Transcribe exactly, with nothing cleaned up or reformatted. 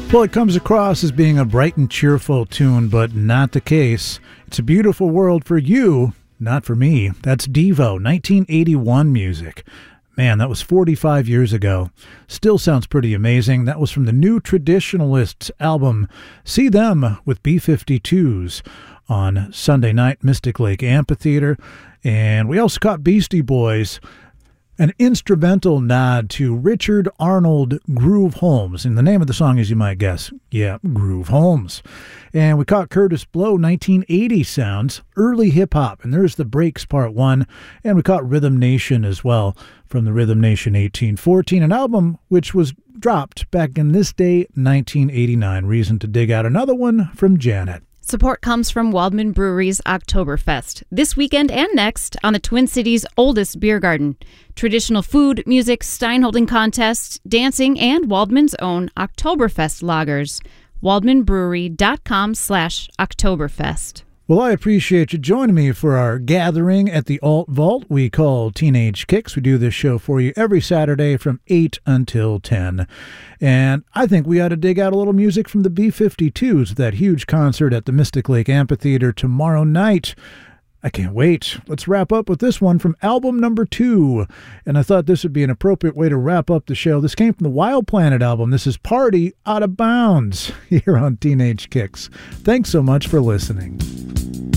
Well, it comes across as being a bright and cheerful tune, but not the case. It's a beautiful world for you, not for me. That's Devo, nineteen eighty-one music. Man, that was forty-five years ago. Still sounds pretty amazing. That was from the New Traditionalists album. See them with B fifty-twos on Sunday night, Mystic Lake Amphitheater. And we also caught Beastie Boys, an instrumental nod to Richard Arnold Groove Holmes. And the name of the song, as you might guess, yeah, Groove Holmes. And we caught Curtis Blow, nineteen eighty sounds, early hip-hop. And there's the Breaks Part one. And we caught Rhythm Nation as well from the Rhythm Nation eighteen fourteen, an album which was dropped back in this day, nineteen eighty-nine. Reason to dig out another one from Janet. Support comes from Waldman Brewery's Oktoberfest, this weekend and next on the Twin Cities' oldest beer garden. Traditional food, music, steinholding contests, dancing, and Waldman's own Oktoberfest lagers. waldmanbrewery.com slash Oktoberfest. Well, I appreciate you joining me for our gathering at the Alt Vault we call Teenage Kicks. We do this show for you every Saturday from eight until ten. And I think we ought to dig out a little music from the B fifty-twos, that huge concert at the Mystic Lake Amphitheater tomorrow night. I can't wait. Let's wrap up with this one from album number two. And I thought this would be an appropriate way to wrap up the show. This came from the Wild Planet album. This is Party Out of Bounds here on Teenage Kicks. Thanks so much for listening.